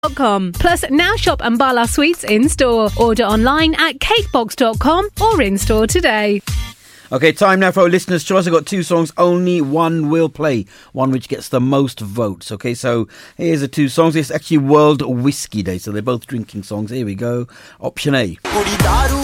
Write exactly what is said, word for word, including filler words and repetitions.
dot com. Plus, now shop Ambala Sweets in-store. Order online at cakebox dot com or in-store today. Okay, time now for our listeners' choice. I've got two songs, only one will play. One which gets the most votes. Okay, so here's the two songs. It's actually World Whiskey Day, so they're both drinking songs. Here we go. Option A.